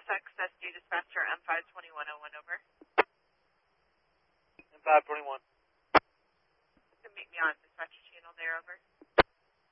SXSD dispatcher M52101 over. M521. You can meet me on dispatcher channel there over.